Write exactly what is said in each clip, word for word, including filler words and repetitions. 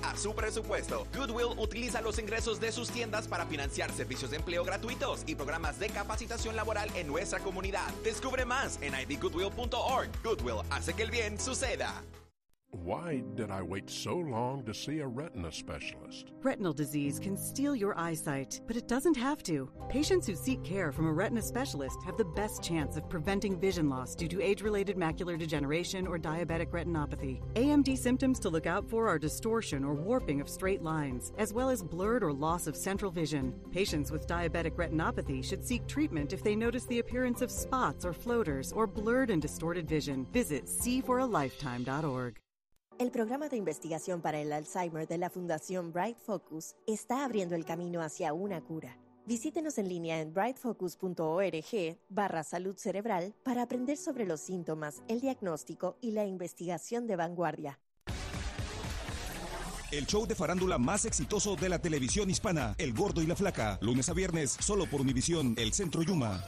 a su presupuesto. Goodwill utiliza los ingresos de sus tiendas para financiar servicios de empleo gratuitos y programas de capacitación laboral en nuestra comunidad. Descubre más en i b goodwill punto org. Goodwill hace que el bien suceda. Why did I wait so long to see a retina specialist? Retinal disease can steal your eyesight, but it doesn't have to. Patients who seek care from a retina specialist have the best chance of preventing vision loss due to age-related macular degeneration or diabetic retinopathy. A M D symptoms to look out for are distortion or warping of straight lines, as well as blurred or loss of central vision. Patients with diabetic retinopathy should seek treatment if they notice the appearance of spots or floaters or blurred and distorted vision. Visit see for a lifetime dot org. El programa de investigación para el Alzheimer de la Fundación Bright Focus está abriendo el camino hacia una cura. Visítenos en línea en bright focus punto org barra salud cerebral para aprender sobre los síntomas, el diagnóstico y la investigación de vanguardia. El show de farándula más exitoso de la televisión hispana, El Gordo y la Flaca, lunes a viernes, solo por Univisión, El Centro Yuma.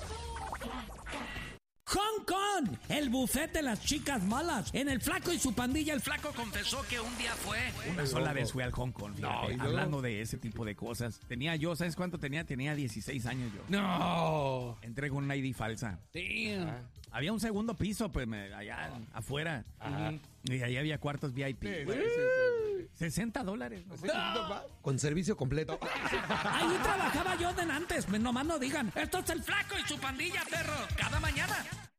Hong Kong, el buffet de las chicas malas. En El Flaco y su pandilla, el Flaco confesó que un día fue. Una sola vez fui al Hong Kong, fíjate, No, hablando de ese tipo de cosas. Tenía yo, ¿sabes cuánto tenía? Tenía dieciséis años yo. No. Entré con una I D falsa. Damn. Ah. Había un segundo piso, pues, me, allá afuera. Ajá. Y ahí había cuartos V I P. Sí, sí, sí, sí. sesenta dólares. ¿No? No. Con servicio completo. Ahí trabajaba yo de antes. Nomás no digan, esto es El Flaco y su pandilla, perro. Cada mañana.